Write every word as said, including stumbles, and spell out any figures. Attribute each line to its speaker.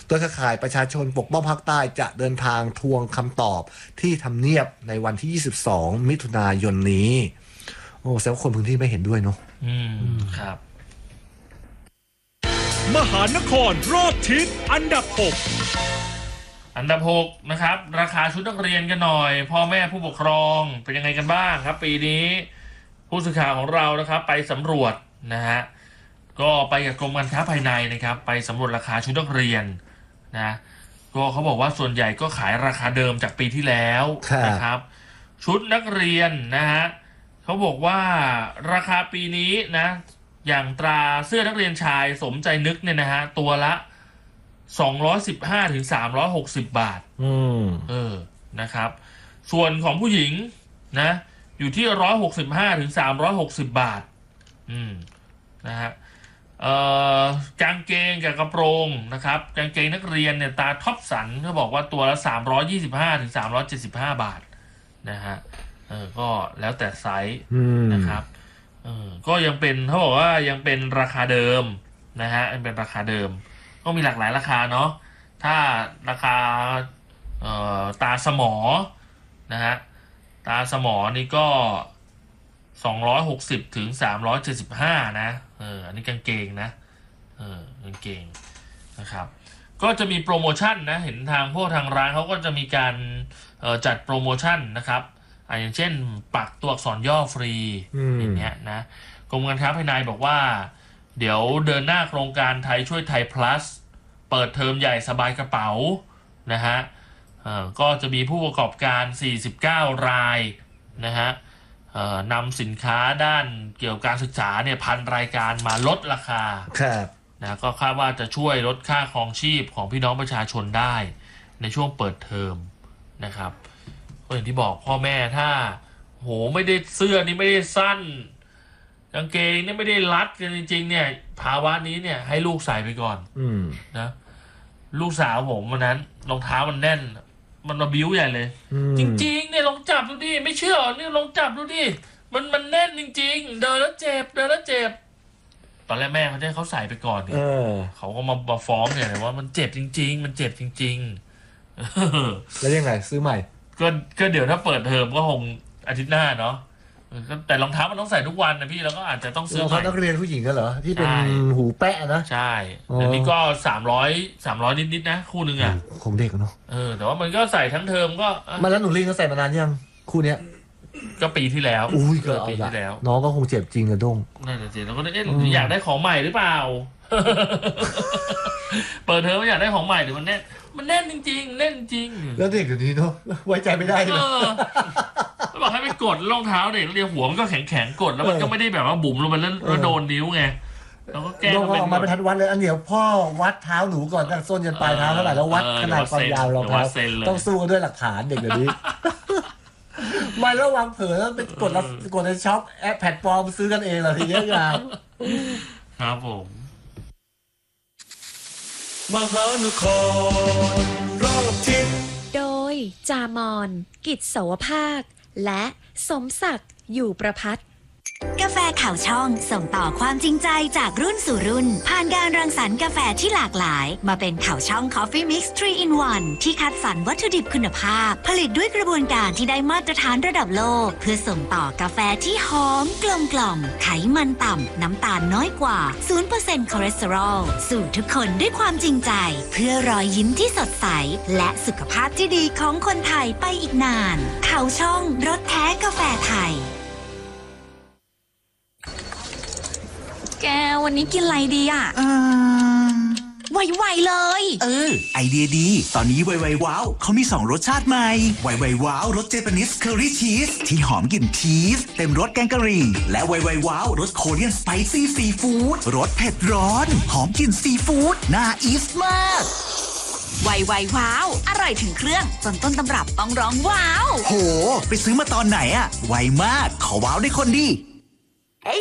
Speaker 1: โดยเครือข่ายประชาชนปกป้องภาคใต้จะเดินทางทวงคำตอบที่ทำเนียบในวันที่ยี่สิบสองมิถุนายนนี้โอ้แสดงว่าคนพื้นที่ไม่เห็นด้วยเนาะ
Speaker 2: อืมครับ
Speaker 3: มหานครรอบทิศอันดับหก
Speaker 2: อันดับหกนะครับราคาชุดนักเรียนกันหน่อยพ่อแม่ผู้ปกครองเป็นยังไงกันบ้างครับปีนี้ผู้สื่อข่าวของเรานะครับไปสำรวจนะฮะก็ไปกับกรมการค้าภายในนะครับไปสำรวจราคาชุดนักเรียนนะก็เขาบอกว่าส่วนใหญ่ก็ขายราคาเดิมจากปีที่แล้วนะครับชุดนักเรียนนะฮะเขาบอกว่าราคาปีนี้นะอย่างตราเสื้อนักเรียนชายสมใจนึกเนี่ยนะฮะตัวละสองร้อยสิบห้าถึงสามร้อยหกสิบบาท
Speaker 1: อืม
Speaker 2: เออนะครับส่วนของผู้หญิงนะอยู่ที่หนึ่งร้อยหกสิบห้าถึงสามร้อยหกสิบบาทอืมนะฮะเอ่อกางเกงกับกระโปรงนะครับกางเกงนักเรียนเนี่ยตาท็อปสันเขาบอกว่าตัวละสามร้อยยี่สิบห้าถึงสามร้อยเจ็ดสิบห้าบาทนะฮะเออก็แล้วแต่ไซส์นะครับเออก็ยังเป็นเขาบอกว่ายังเป็นราคาเดิมนะฮะยังเป็นราคาเดิมก็มีหลากหลายราคาเนาะถ้าราคาเอ่อตาสมอนะฮะตาสมอนี่ก็สองร้อยหกสิบถึงสามร้อยเจ็ดสิบห้านะเอออันนี้กางเกงนะเออกางเกงนะครับก็จะมีโปรโมชั่นนะเห็นทางพวกทางร้านเขาก็จะมีการเอ่อจัดโปรโมชั่นนะครับอย่างเช่นปักตัวอักษรย่อฟรีอย่างเงี้ยนะกรมการค้าภายในบอกว่าเดี๋ยวเดินหน้าโครงการไทยช่วยไทย plus เปิดเทอมใหญ่สบายกระเป๋านะฮะก็จะมีผู้ประกอบการสี่สิบเก้ารายนะฮะนำสินค้าด้านเกี่ยวกับการศึกษาเนี่ยพันรายการมาลดราคา
Speaker 1: ครับ
Speaker 2: นะก็คาดว่าจะช่วยลดค่าครองชีพของพี่น้องประชาชนได้ในช่วงเปิดเทอมนะครับก็อย่างที่บอกพ่อแม่ถ้าโหไม่ได้เสื้อนี่ไม่ได้สั้นกางเกงนี่ไม่ได้รัดกันจริงๆเนี่ยภาวะนี้เนี่ยให้ลูกใส่ไปก่อน
Speaker 1: อืม
Speaker 2: นะลูกสาวผมวันนั้นรองเท้ามันแน่นมันมาบิ้วใหญ่เลยจริงๆเนี่ยลองจับดูดิไม่เชื่อเนี่ยลองจับดูดิมันมันแน่นจริงๆเดินแล้วเจ็บเดินแล้วเจ็บตอนแรกแม่เขาจะให้เขาใส่ไปก่อนเนี่ยเขาก็มามาฟ้องเนี่ยว่ามันเจ็บจริงๆมันเจ็บจริง
Speaker 1: ๆแล้วยังไงซื้อใหม่
Speaker 2: ก็ก็เดี๋ยวถ้าเปิดเทอมก็คงอาทิตย์หน้าเนาะแต่รองเท้ามันต้องใส่ทุกวันนะพี่แล้วก็อาจจะต้องซื้อใหม่รอง
Speaker 1: เท้านักเรียนผู้หญิงก็เหรอที่เป็นหูแปะนะ
Speaker 2: ใช่อันนี้ก็สามร้อยสามร้อยนิดๆนะคู่นึงอ่ะ
Speaker 1: ของเด็กเนาะ
Speaker 2: เออแต่ว่ามันก็ใส่ทั้งเทอมก็
Speaker 1: มาแล้วหนูลิงเขาใส่มานานยังคู่เนี้ย
Speaker 2: ก็ปีที่แล้ว
Speaker 1: อุ้ยก็
Speaker 2: ปีที่แล้ว
Speaker 1: น้องก็คงเจ็บจริงอะด้ง
Speaker 2: นั่นแหละสิแล้วก็เอ๊ะอยากได้ของใหม่หรือเปล่าเปิดเทอมอยากได้ของใหม่หรือมันแน่นมันแน่นจริงๆแน่นจริง
Speaker 1: แล้วเด็กอย่างนี้เนาะไว้ใจไม่ได้เลย
Speaker 2: ก็บอกให้ไปกดรองเท้าเด็กเรียหัวมันก็แข็งแข็งกดแล้วมันก็ไม่ได้แบบว่าบุ๋มลงไปแล้วโดนนิ้วไงเราก็แก้
Speaker 1: ลงออกมาเป็นทัดวัดเลยอันเดียวพ่อวัดเท้าหนูก่อนตั้งส้นยันปลายเท้าเท่าไหร่แล้ววัดขนาดความยาวรองเท้าต้องสู้กันด้วยหลักฐานเด็กแบบนี้ไม่ระวังเผลอแล้วไปกดแล้วกดในช็อปแอปแพลตฟอร์มซื้อกันเองเหรอทีเนี้ยครับ
Speaker 2: ครับผม
Speaker 3: มหานครรอบทิศ
Speaker 4: โดยจามอนกิจโสภาคและสมศักดิ์อยู่ประภัต
Speaker 5: กาแฟข่าวช่องส่งต่อความจริงใจจากรุ่นสู่รุ่นผ่านการรังสรรค์กาแฟที่หลากหลายมาเป็นข่าวช่อง Coffee Mix ทรี in วัน ที่คัดสรรวัตถุดิบคุณภาพผลิตด้วยกระบวนการที่ได้มาตรฐานระดับโลกเพื่อส่งต่อกาแฟที่หอมกลมกล่อมไขมันต่ำน้ำตาลน้อยกว่า ศูนย์เปอร์เซ็นต์ คอเลสเตอรอลสู่ทุกคนด้วยความจริงใจเพื่อรอยยิ้มที่สดใสและสุขภาพที่ดีของคนไทยไปอีกนานข่าวช่องรสแท้กาแฟไทย
Speaker 6: แกวันนี้กินอะไรดีอ่ะไวๆเลย
Speaker 7: เออไอเดียดีตอนนี้ไวๆว้าวเขามีสองรสชาติใหม่ไวๆว้าวรสเจแปนิสเคอรี่ชีสที่หอมกลิ่นชีสเต็มรสแกงกะหรี่และไวๆว้าวรสโคเรียนสไปซี่ซีฟู้ดรสเผ็ดร้อนหอมกลิ่นซีฟู้ดน่าอีสมาก
Speaker 6: ไวๆว้าวอร่อยถึงเครื่องจนต้นตำรับต้องร้องว้าว
Speaker 7: โหไปซื้อมาตอนไหนอะไวมากขอว้าวได้คนดี